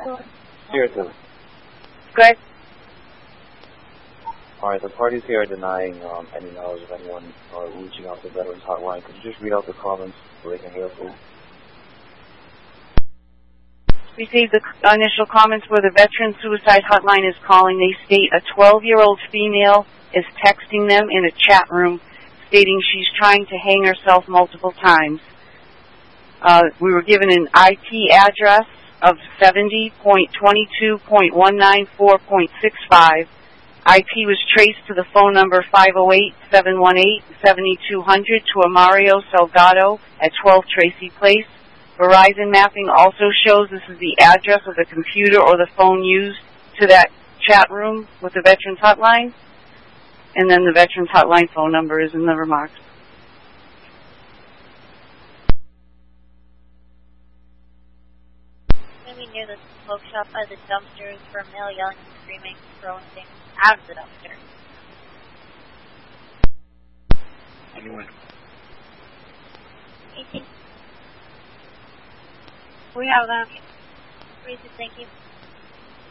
Here too. Good. All right, the parties here are denying any knowledge of anyone reaching out to the Veterans Hotline. Could you just read out the comments so they can hear, please? Received the initial comments where the Veteran Suicide Hotline is calling. They state a 12-year-old female is texting them in a chat room stating she's trying to hang herself multiple times. We were given an IP address of 70.22.194.65. IP was traced to the phone number 508-718-7200 to a Mario Salgado at 12 Tracy Place. Verizon mapping also shows this is the address of the computer or the phone used to that chat room with the Veterans Hotline. And then the Veterans Hotline phone number is in the remarks. Maybe near the smoke shop by the dumpsters for a male yelling and screaming, throwing things out of the dumpster. Anyone? 18. We have them. Thank you.